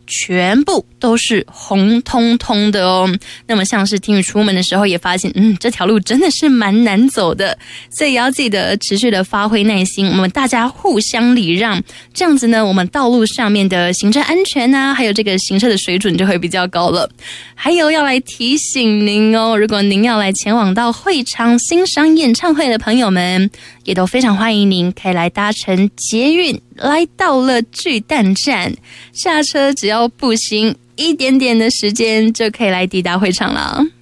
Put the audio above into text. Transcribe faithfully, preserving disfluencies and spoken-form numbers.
全部都是红彤彤的哦。那么像是听雨出门的时候也发现，嗯，这条路真的是蛮难走的，所以也要记得持续的发挥耐心，我们大家互相礼让，这样子呢，我们道路上面的行车安全啊，还有这个行车的水准就会比较高了。还有要来提醒您哦，如果您要来前往到会场欣赏演唱会的朋友们，也都非常欢迎您可以来搭乘捷运，来到了巨蛋站，下车只要步行一点点的时间就可以来抵达会场了。